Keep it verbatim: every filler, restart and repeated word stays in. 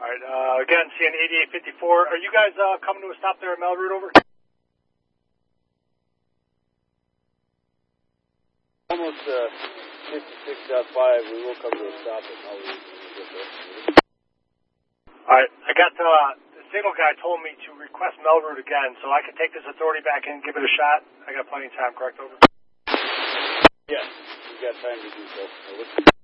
right, uh, again, C N eighty-eight fifty-four. Are you guys uh, coming to a stop there at Melroot, over? Almost uh, fifty-six point five. We will come to a stop at Melroot. All right, I got uh, the signal guy told me to request Melroot again, so I can take this authority back in and give it a shot. I got plenty of time, correct, over? Yes, we've got time to do so. Over.